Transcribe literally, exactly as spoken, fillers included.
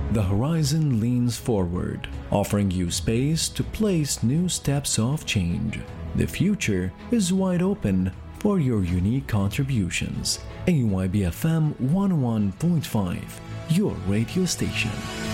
The horizon leans forward, offering you space to place new steps of change. The future is wide open for your unique contributions. A Y B F M one oh one point five, your radio station.